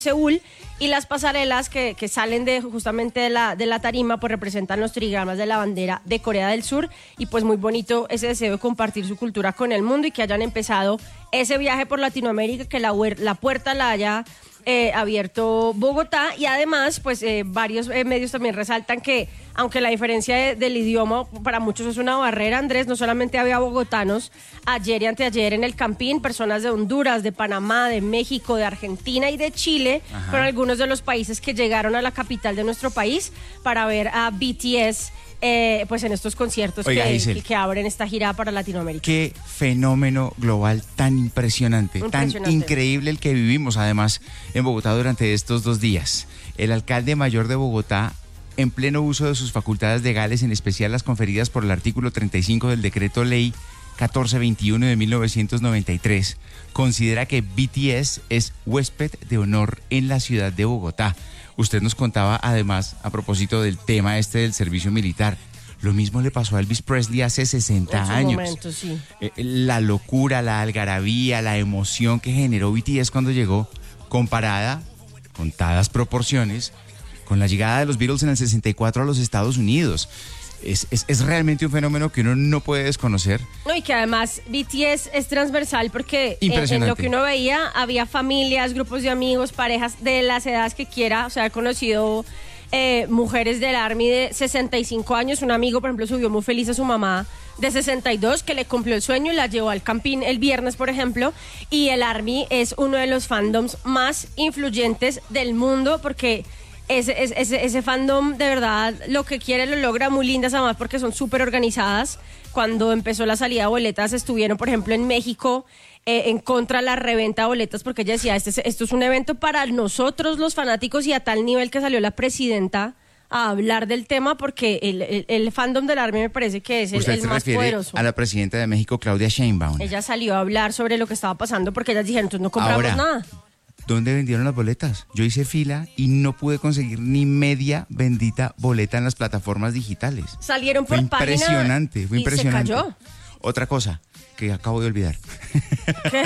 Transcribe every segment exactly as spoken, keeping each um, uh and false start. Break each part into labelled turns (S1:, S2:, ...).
S1: Seúl, y las pasarelas que, que salen de justamente de la, de la tarima pues representan los trigramas de la bandera de Corea del Sur, y pues muy bonito ese deseo de compartir su cultura con el mundo y que hayan empezado ese viaje por Latinoamérica, que la, la puerta la haya eh, abierto Bogotá. Y además pues eh, varios eh, medios también resaltan que aunque la diferencia de, del idioma para muchos es una barrera, Andrés, no solamente había bogotanos ayer y anteayer en el Campín, personas de Honduras, de Panamá, de México, de Argentina y de Chile, Ajá. fueron algunos de los países que llegaron a la capital de nuestro país para ver a B T S eh, pues en estos conciertos Oiga, que, que, que abren esta gira para Latinoamérica.
S2: Qué fenómeno global tan impresionante, impresionante, tan increíble el que vivimos además en Bogotá durante estos dos días. El alcalde mayor de Bogotá, en pleno uso de sus facultades legales, en especial las conferidas por el artículo treinta y cinco del decreto ley catorce veintiuno de mil novecientos noventa y tres, considera que B T S es huésped de honor en la ciudad de Bogotá. Usted nos contaba además, a propósito del tema este del servicio militar, lo mismo le pasó a Elvis Presley hace sesenta años. Momento, sí. eh, la locura, la algarabía, la emoción que generó B T S cuando llegó, comparada, contadas proporciones, con la llegada de los Beatles en el sesenta y cuatro a los Estados Unidos. Es, es, es realmente un fenómeno que uno no puede desconocer.
S1: No, y que además B T S es transversal porque en, en lo que uno veía había familias, grupos de amigos, parejas de las edades que quiera. O sea, he conocido eh, mujeres del Army de sesenta y cinco años. Un amigo, por ejemplo, subió muy feliz a su mamá de sesenta y dos, que le cumplió el sueño y la llevó al Campín el viernes, por ejemplo. Y el Army es uno de los fandoms más influyentes del mundo porque Ese, ese, ese fandom de verdad lo que quiere lo logra, muy lindas además porque son súper organizadas. Cuando empezó la salida de boletas estuvieron, por ejemplo, en México eh, en contra de la reventa de boletas porque ella decía, este, esto es un evento para nosotros los fanáticos, y a tal nivel que salió la presidenta a hablar del tema porque el, el, el fandom del Army me parece que es el, el más poderoso.
S2: A la presidenta de México, Claudia Sheinbaum.
S1: Ella salió a hablar sobre lo que estaba pasando porque ellas dijeron, entonces no compramos
S2: Ahora,
S1: nada.
S2: ¿Dónde vendieron las boletas? Yo hice fila y no pude conseguir ni media bendita boleta en las plataformas digitales.
S1: Salieron por
S2: página. Fue impresionante, fue
S1: y
S2: impresionante.
S1: Se cayó.
S2: Otra cosa que acabo de olvidar.
S1: ¿Qué?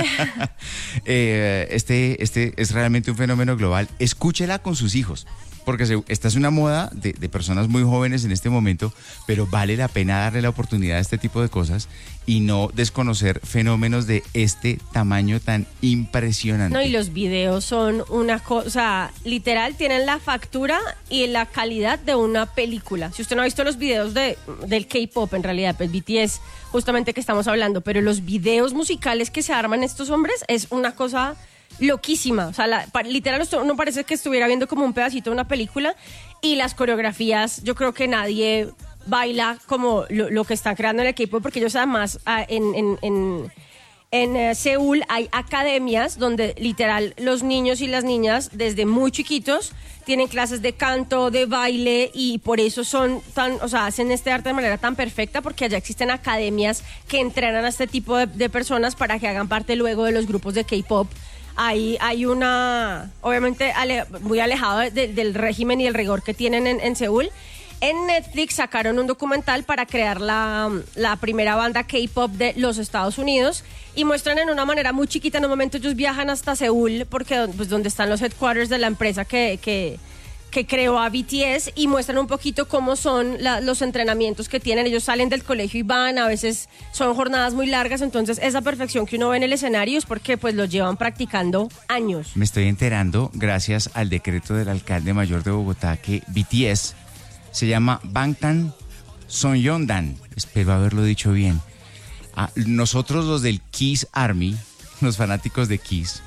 S2: eh, este, este es realmente un fenómeno global. Escúchela con sus hijos, porque se, esta es una moda de, de personas muy jóvenes en este momento, pero vale la pena darle la oportunidad a este tipo de cosas y no desconocer fenómenos de este tamaño tan impresionante.
S1: No, y los videos son una cosa, literal, tienen la factura y la calidad de una película. Si usted no ha visto los videos de, del K-pop, en realidad, pues B T S, justamente que estamos hablando, pero los videos musicales que se arman estos hombres es una cosa loquísima. O sea, la, pa, literal, uno parece que estuviera viendo como un pedacito de una película, y las coreografías, yo creo que nadie baila como lo, lo que están creando en el K-pop, porque ellos además en, en, en, en uh, Seúl hay academias donde literal los niños y las niñas desde muy chiquitos tienen clases de canto, de baile, y por eso son tan, o sea, hacen este arte de manera tan perfecta, porque allá existen academias que entrenan a este tipo de, de personas para que hagan parte luego de los grupos de K-pop. Hay, hay una, obviamente ale, muy alejado de, de, del régimen y el rigor que tienen en, en Seúl. En Netflix sacaron un documental para crear la, la primera banda K-pop de los Estados Unidos, y muestran en una manera muy chiquita, en un momento ellos viajan hasta Seúl, porque pues donde están los headquarters de la empresa que, que, que creó a B T S, y muestran un poquito cómo son la, los entrenamientos que tienen. Ellos salen del colegio y van, a veces son jornadas muy largas, entonces esa perfección que uno ve en el escenario es porque pues lo llevan practicando años.
S2: Me estoy enterando, gracias al decreto del alcalde mayor de Bogotá, que B T S se llama Bangtan Sonyeondan. Espero haberlo dicho bien. Ah, nosotros los del Kiss Army, los fanáticos de Kiss,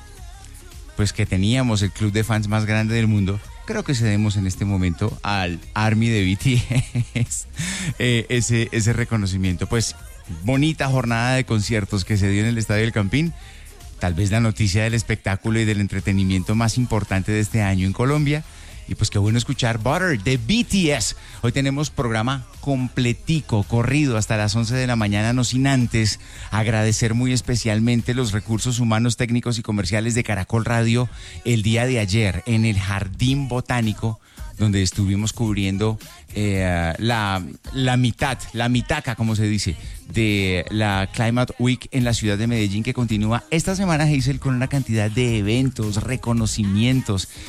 S2: pues que teníamos el club de fans más grande del mundo, creo que cedemos en este momento al Army de B T S eh, ese, ese reconocimiento. Pues bonita jornada de conciertos que se dio en el Estadio del Campín. Tal vez la noticia del espectáculo y del entretenimiento más importante de este año en Colombia. Y pues qué bueno escuchar Butter de B T S. Hoy tenemos programa completico, corrido hasta las once de la mañana, no sin antes agradecer muy especialmente los recursos humanos, técnicos y comerciales de Caracol Radio el día de ayer en el Jardín Botánico. donde estuvimos cubriendo eh, la, la mitad, la mitaca, como se dice, de la Climate Week en la ciudad de Medellín, que continúa esta semana, Hazel, con una cantidad de eventos, reconocimientos